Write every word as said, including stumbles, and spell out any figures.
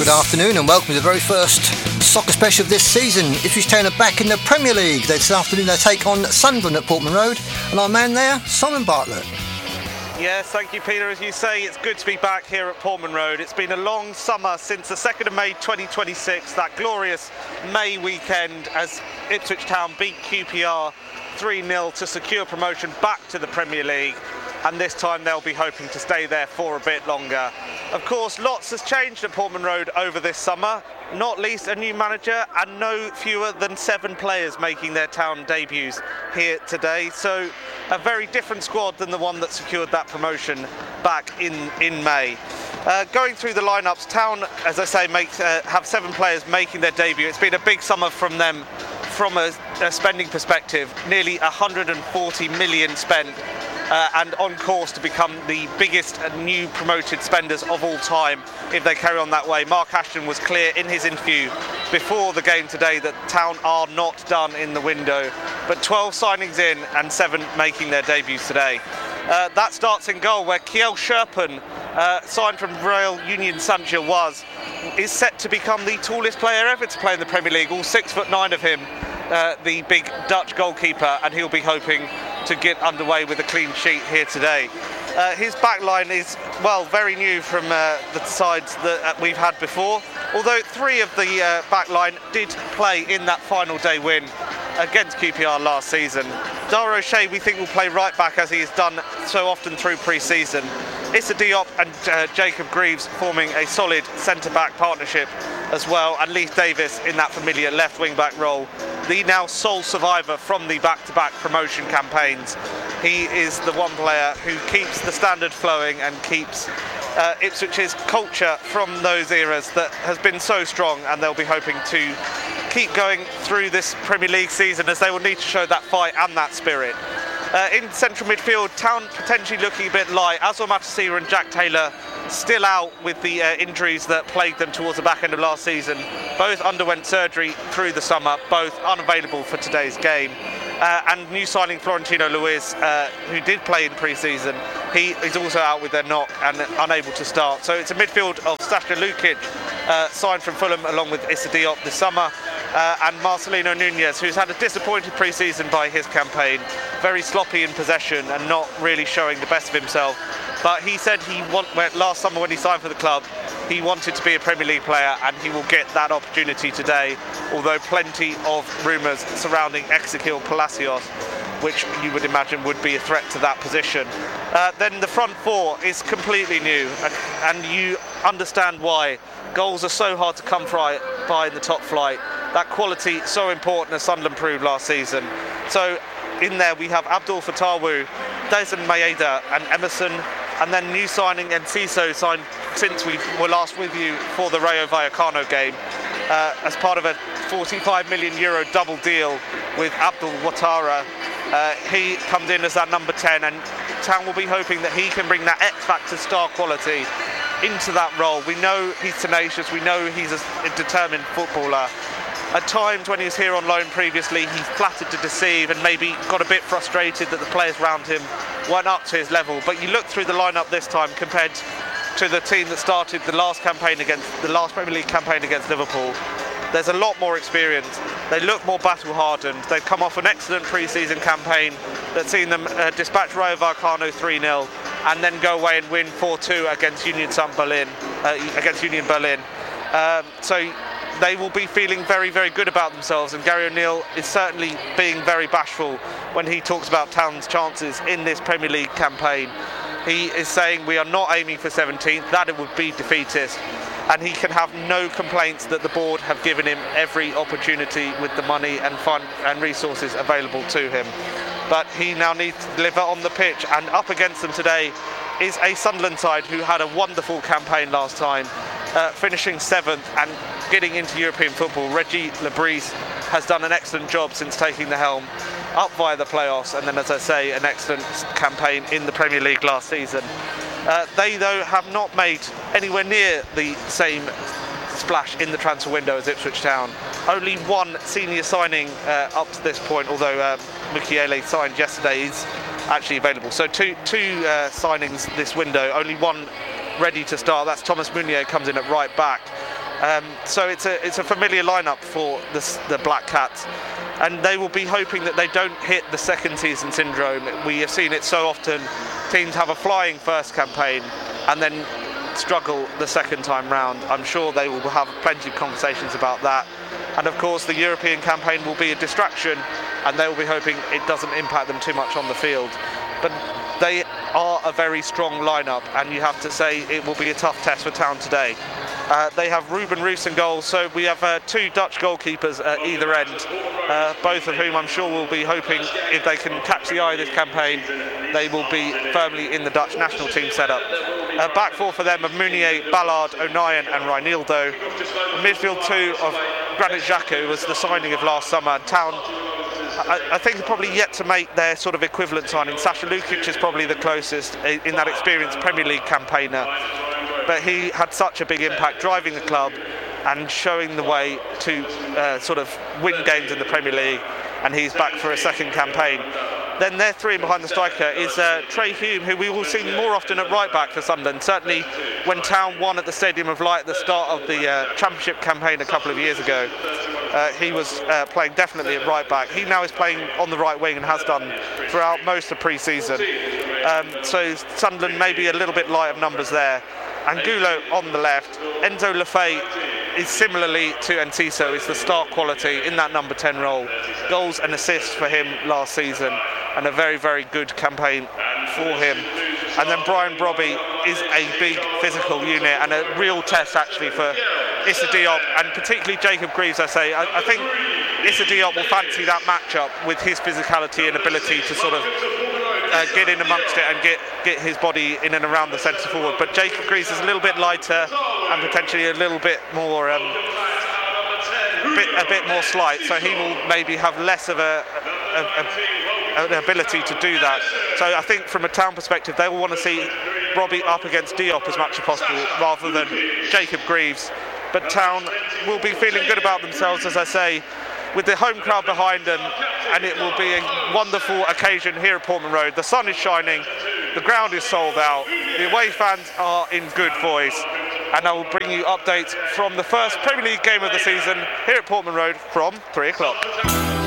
Good afternoon and welcome to the very first soccer special of this season. Ipswich Town are back in the Premier League. This afternoon they take on Sunderland at Portman Road, and our man there, Simon Bartlett. Yes, thank you, Peter. As you say, it's good to be back here at Portman Road. It's been a long summer since the second of May twenty twenty-six, that glorious May weekend as Ipswich Town beat Q P R three nil to secure promotion back to the Premier League. And this time they'll be hoping to stay there for a bit longer. Of course, lots has changed at Portman Road over this summer, not least a new manager and no fewer than seven players making their Town debuts here today. So a very different squad than the one that secured that promotion back in, in May. Uh, going through the lineups, Town, as I say, make, uh, have seven players making their debut. It's been a big summer from them from a, a spending perspective, nearly one hundred forty million spent. Uh, and on course to become the biggest new promoted spenders of all time if they carry on that way. Mark Ashton was clear in his interview before the game today that Town are not done in the window, but twelve signings in and seven making their debuts today. Uh, that starts in goal where Kjell Scherpen, uh, signed from Royal Union Saint-Gilloise, is set to become the tallest player ever to play in the Premier League, all six foot nine of him. Uh, the big Dutch goalkeeper, and he'll be hoping to get underway with a clean sheet here today. Uh, his back line is, well, very new from uh, the sides that uh, we've had before, although three of the uh, back line did play in that final day win against Q P R last season. Dara O'Shea, we think, will play right back as he has done so often through pre-season. Issa Diop and uh, Jacob Greaves forming a solid centre-back partnership as well, and Leith Davis in that familiar left wing-back role, the now sole survivor from the back-to-back promotion campaigns. He is the one player who keeps the standard flowing and keeps uh, Ipswich's culture from those eras that has been so strong, and they'll be hoping to keep going through this Premier League season as they will need to show that fight and that spirit. Uh, in central midfield, Town potentially looking a bit light. Azor Matasiwa and Jack Taylor still out with the uh, injuries that plagued them towards the back end of last season. Both underwent surgery through the summer, both unavailable for today's game. Uh, and new signing Florentino Luiz, uh, who did play in pre-season, he is also out with their knock and unable to start. So it's a midfield of Sasha Lukic, uh, signed from Fulham along with Issa Diop this summer, uh, and Marcelino Nunez, who's had a disappointed pre-season by his campaign, very sloppy in possession and not really showing the best of himself. But he said he want, last summer when he signed for the club, he wanted to be a Premier League player, and he will get that opportunity today, although plenty of rumours surrounding Ezequiel Palacios, which you would imagine would be a threat to that position. Uh, then the front four is completely new, and you understand why. Goals are so hard to come by in the top flight. That quality so important as Sunderland proved last season. So in there we have Abdul Fatawu, Daizen Maeda and Emerson, and then new signing Enciso, signed since we were last with you for the Rayo Vallecano game, uh, as part of a forty-five million euro double deal with Abdul Ouattara. Uh, he comes in as that number ten, and Town will be hoping that he can bring that X-Factor star quality into that role. We know he's tenacious, we know he's a, a determined footballer. At times when he was here on loan previously, he flattered to deceive and maybe got a bit frustrated that the players around him weren't up to his level. But you look through the lineup this time compared to the team that started the last campaign against the last Premier League campaign against Liverpool, there's a lot more experience. They look more battle-hardened. They've come off an excellent pre-season campaign that's seen them uh, dispatch Rayo Vallecano three nil and then go away and win four two against Union Saint Berlin, uh, against Union Berlin. Um, so they will be feeling very, very good about themselves, and Gary O'Neill is certainly being very bashful when he talks about Town's chances in this Premier League campaign. He is saying we are not aiming for seventeenth, that it would be defeatist, and he can have no complaints that the board have given him every opportunity with the money and fund and resources available to him. But he now needs to deliver on the pitch, and up against them today is a Sunderland side who had a wonderful campaign last time, uh, finishing seventh and getting into European football. Reggie Lebris has done an excellent job since taking the helm, up via the playoffs, and then, as I say, an excellent campaign in the Premier League last season. Uh, they, though, have not made anywhere near the same splash in the transfer window as Ipswich Town. Only one senior signing uh, up to this point, although uh, Mukiele signed yesterday, is actually available. So two, two uh, signings this window, only one ready to start. That's Thomas Meunier, comes in at right back. Um, so it's a it's a familiar lineup for the, the Black Cats, and they will be hoping that they don't hit the second season syndrome. We have seen it so often. Teams have a flying first campaign and then struggle the second time round. I'm sure they will have plenty of conversations about that. And of course the European campaign will be a distraction, and they will be hoping it doesn't impact them too much on the field. But they are a very strong lineup, and you have to say it will be a tough test for Town today. Uh, they have Ruben Roos in goal, so we have uh, two Dutch goalkeepers at either end, uh, both of whom I'm sure will be hoping, if they can catch the eye this campaign, they will be firmly in the Dutch national team setup. Uh, back four for them are Mounier, Ballard, O'Nien and Reinildo. Midfield two of Granit Xhaka, who was the signing of last summer. Town, I, I think, are probably yet to make their sort of equivalent signing. Sasha Lukic is probably the closest in that experienced Premier League campaigner. But he had such a big impact driving the club and showing the way to uh, sort of win games in the Premier League, and he's back for a second campaign. Then their three behind the striker is uh, Trey Hume, who we will see more often at right back for Sunderland. Certainly when Town won at the Stadium of Light at the start of the uh, Championship campaign a couple of years ago, uh, he was uh, playing definitely at right back. He now is playing on the right wing and has done throughout most of pre-season. Um, so Sunderland may be a little bit light of numbers there. Angulo on the left. Enzo Lefebvre is similarly to Enciso, is the star quality in that number ten role. Goals and assists for him last season, and a very, very good campaign for him. And then Brian Brobby is a big physical unit and a real test actually for Issa Diop, and particularly Jacob Greaves, I say. I, I think Issa Diop will fancy that matchup with his physicality and ability to sort of Uh, get in amongst it and get, get his body in and around the centre forward. But Jacob Greaves is a little bit lighter and potentially a little bit more um, a, bit, a bit more slight, so he will maybe have less of a, a, a, an ability to do that. So I think from a Town perspective they will want to see Robbie up against Diop as much as possible rather than Jacob Greaves. But Town will be feeling good about themselves, as I say, with the home crowd behind them, and it will be a wonderful occasion here at Portman Road. The sun is shining, the ground is sold out, the away fans are in good voice, and I will bring you updates from the first Premier League game of the season here at Portman Road from three o'clock.